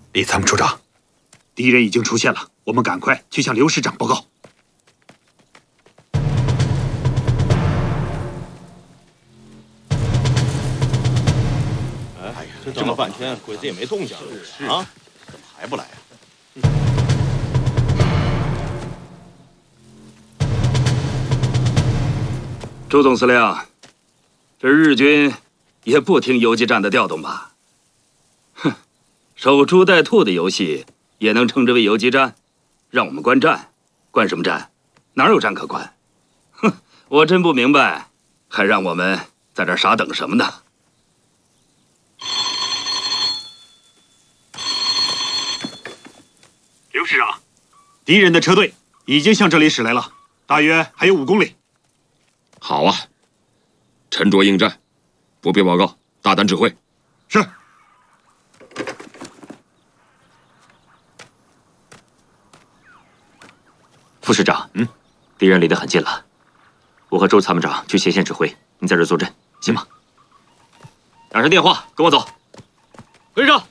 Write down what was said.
李参谋处长，敌人已经出现了，我们赶快去向刘师长报告。 哎呀，这等了半天，鬼子也没动静啊？怎么还不来啊？ 朱总司令，这日军也不听游击战的调动吧？哼，守株待兔的游戏也能称之为游击战？让我们观战，观什么战？哪有战可观？哼，我真不明白，还让我们在这儿傻等什么呢？ 刘师长，敌人的车队已经向这里驶来了，大约还有5公里。 好啊，沉着应战，不必报告，大胆指挥。 是。 副师长，敌人离得很近了，我和周参谋长去前线指挥，你在这坐镇，行吗？打声电话，跟我走。跟上。